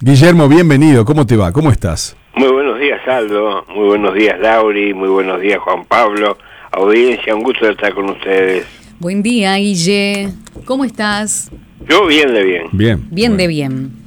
Guillermo, bienvenido. ¿Cómo te va? ¿Cómo estás? Muy buenos días, Aldo. Muy buenos días, Lauri. Muy buenos días, Juan Pablo. Audiencia, un gusto de estar con ustedes. Buen día, Guille. ¿Cómo estás? Yo bien de bien. Bien. Bien de bien.